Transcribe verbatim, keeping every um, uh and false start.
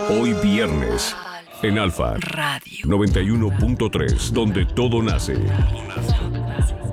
Hoy viernes, en Alfa Radio noventa y uno punto tres, donde todo nace.